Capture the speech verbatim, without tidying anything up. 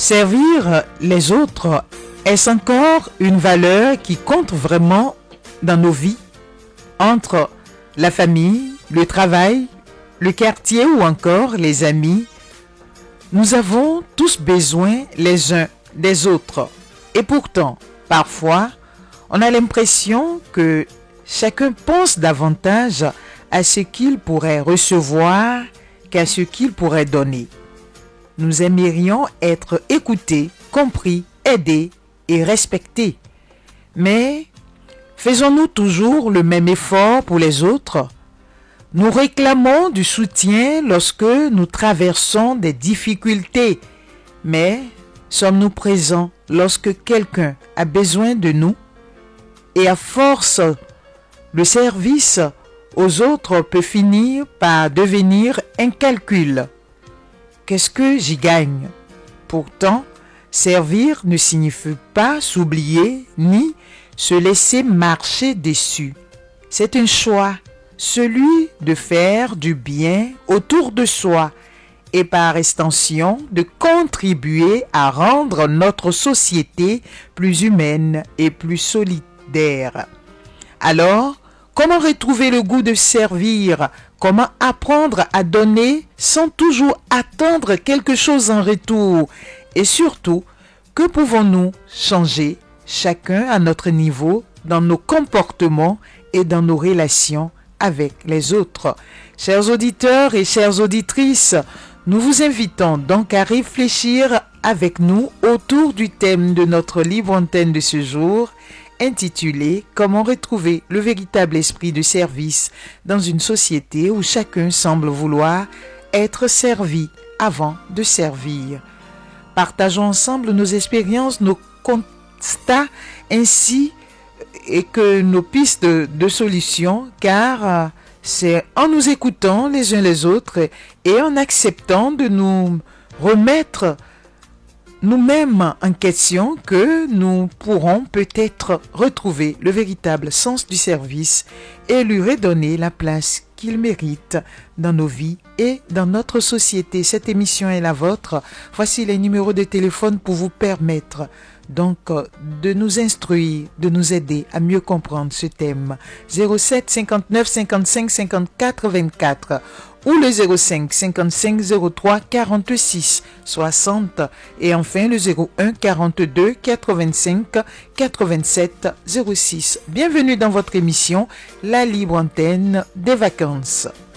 Servir les autres, est-ce encore une valeur qui compte vraiment dans nos vies, entre la famille, le travail, le quartier ou encore les amis? Nous avons tous besoin les uns des autres. Et pourtant, parfois, on a l'impression que chacun pense davantage à ce qu'il pourrait recevoir qu'à ce qu'il pourrait donner. Nous aimerions être écoutés, compris, aidés et respectés. Mais faisons-nous toujours le même effort pour les autres? Nous réclamons du soutien lorsque nous traversons des difficultés, mais sommes-nous présents lorsque quelqu'un a besoin de nous? Et à force, le service aux autres peut finir par devenir un calcul. Qu'est-ce que j'y gagne? Pourtant, servir ne signifie pas s'oublier ni se laisser marcher dessus. C'est un choix, celui de faire du bien autour de soi et par extension de contribuer à rendre notre société plus humaine et plus solidaire. Alors, comment retrouver le goût de servir? Comment apprendre à donner sans toujours attendre quelque chose en retour? Et surtout, que pouvons-nous changer, chacun à notre niveau, dans nos comportements et dans nos relations avec les autres? Chers auditeurs et chères auditrices, nous vous invitons donc à réfléchir avec nous autour du thème de notre libre antenne de ce jour, intitulé « Comment retrouver le véritable esprit de service dans une société où chacun semble vouloir être servi avant de servir ». Partageons ensemble nos expériences, nos constats ainsi et que nos pistes de, de solutions, car c'est en nous écoutant les uns les autres et en acceptant de nous remettre nous-mêmes en question que nous pourrons peut-être retrouver le véritable sens du service et lui redonner la place qu'il mérite dans nos vies et dans notre société. Cette émission est la vôtre. Voici les numéros de téléphone pour vous permettre donc de nous instruire, de nous aider à mieux comprendre ce thème. zéro sept cinquante-neuf cinquante-cinq cinquante-quatre vingt-quatre ou le zéro cinq cinquante-cinq zéro trois quarante-six soixante et enfin le zéro un quarante-deux quatre-vingt-cinq quatre-vingt-sept zéro six. Bienvenue dans votre émission La Libre Antenne des Vacances.